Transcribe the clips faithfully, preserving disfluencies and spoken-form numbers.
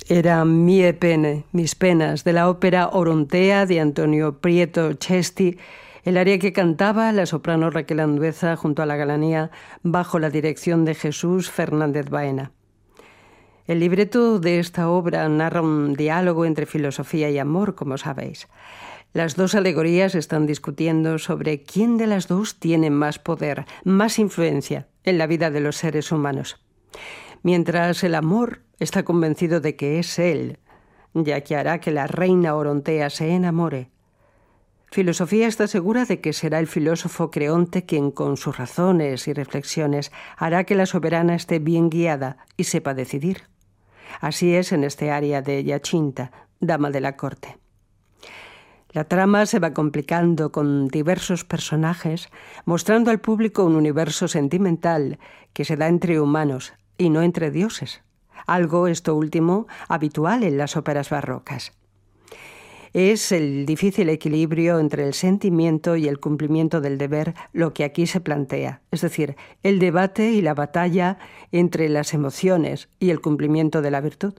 Era Mie pene, mis penas, de la ópera Orontea de Antonio Prieto Chesti, el aria que cantaba la soprano Raquel Andueza junto a la Galanía bajo la dirección de Jesús Fernández Baena. El libreto de esta obra narra un diálogo entre filosofía y amor, como sabéis. Las dos alegorías están discutiendo sobre quién de las dos tiene más poder, más influencia en la vida de los seres humanos. Mientras el amor está convencido de que es él, ya que hará que la reina Orontea se enamore. Filosofía está segura de que será el filósofo Creonte quien con sus razones y reflexiones hará que la soberana esté bien guiada y sepa decidir. Así es en este aria de Giacinta, dama de la corte. La trama se va complicando con diversos personajes, mostrando al público un universo sentimental que se da entre humanos y no entre dioses, algo, esto último, habitual en las óperas barrocas. Es el difícil equilibrio entre el sentimiento y el cumplimiento del deber lo que aquí se plantea, es decir, el debate y la batalla entre las emociones y el cumplimiento de la virtud.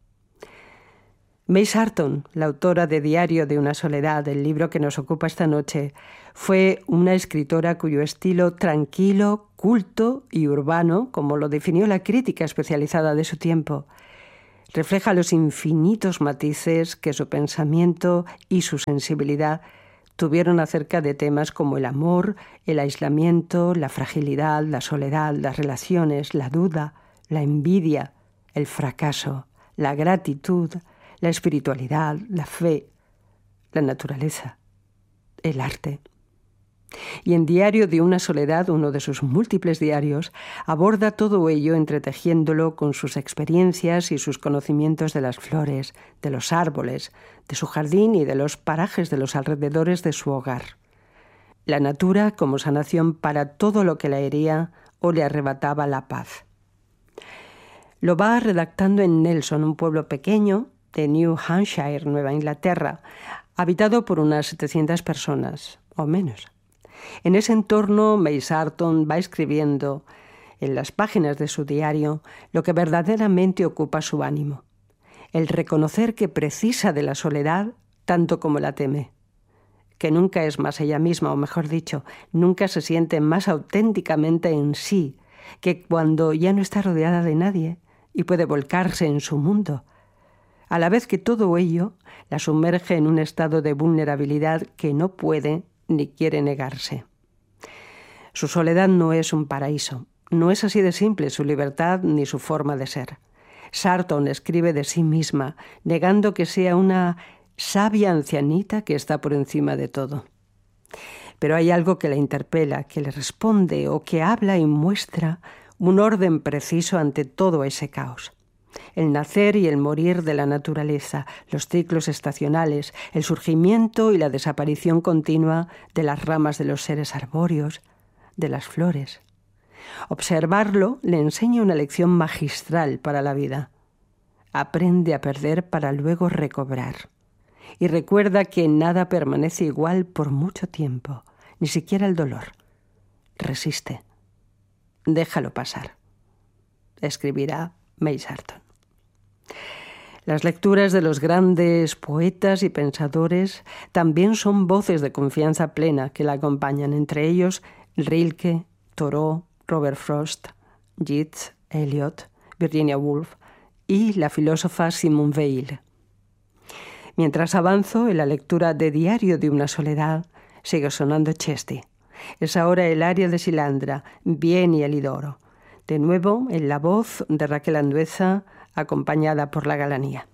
May Sarton, la autora de Diario de una soledad, el libro que nos ocupa esta noche, fue una escritora cuyo estilo tranquilo, culto y urbano, como lo definió la crítica especializada de su tiempo, refleja los infinitos matices que su pensamiento y su sensibilidad tuvieron acerca de temas como el amor, el aislamiento, la fragilidad, la soledad, las relaciones, la duda, la envidia, el fracaso, la gratitud, la espiritualidad, la fe, la naturaleza, el arte. Y en Diario de una soledad, uno de sus múltiples diarios, aborda todo ello entretejiéndolo con sus experiencias y sus conocimientos de las flores, de los árboles, de su jardín y de los parajes de los alrededores de su hogar. La natura como sanación para todo lo que la hería o le arrebataba la paz. Lo va redactando en Nelson, un pueblo pequeño de New Hampshire, Nueva Inglaterra, habitado por unas setecientas personas, o menos. En ese entorno, May Sarton va escribiendo en las páginas de su diario lo que verdaderamente ocupa su ánimo, el reconocer que precisa de la soledad tanto como la teme, que nunca es más ella misma, o mejor dicho, nunca se siente más auténticamente en sí que cuando ya no está rodeada de nadie y puede volcarse en su mundo, a la vez que todo ello la sumerge en un estado de vulnerabilidad que no puede ni quiere negarse. Su soledad no es un paraíso, no es así de simple su libertad ni su forma de ser. Sarton escribe de sí misma, negando que sea una sabia ancianita que está por encima de todo. Pero hay algo que la interpela, que le responde o que habla y muestra un orden preciso ante todo ese caos. El nacer y el morir de la naturaleza, los ciclos estacionales, el surgimiento y la desaparición continua de las ramas de los seres arbóreos, de las flores. Observarlo le enseña una lección magistral para la vida. Aprende a perder para luego recobrar. Y recuerda que nada permanece igual por mucho tiempo, ni siquiera el dolor. Resiste. Déjalo pasar. Escribirá May Sarton. Las lecturas de los grandes poetas y pensadores también son voces de confianza plena que la acompañan, entre ellos Rilke, Thoreau, Robert Frost, Yeats, Eliot, Virginia Woolf y la filósofa Simone Weil. Mientras avanzo en la lectura de Diario de una soledad, sigue sonando Chesti. Es ahora el aria de Silandra, Bien y Elidoro, de nuevo en la voz de Raquel Andueza, acompañada por la Galanía.